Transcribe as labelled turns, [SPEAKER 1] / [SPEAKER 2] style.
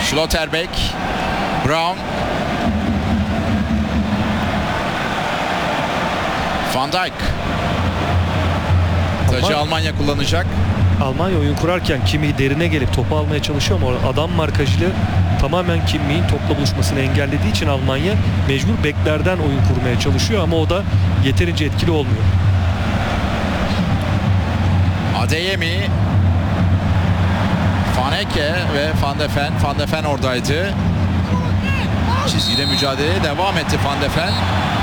[SPEAKER 1] Schlotterbeck. Brown. Van Dijk. Tacı Almanya kullanacak.
[SPEAKER 2] Almanya oyun kurarken Kimmich derine gelip topu almaya çalışıyor ama adam markajıyla tamamen Kimmich'in topla buluşmasını engellediği için Almanya mecbur beklerden oyun kurmaya çalışıyor ama o da yeterince etkili olmuyor.
[SPEAKER 1] Adeyemi, Vaneke ve Van de Ven. Van de Ven oradaydı. Çizgide mücadeleye devam etti Van de Ven.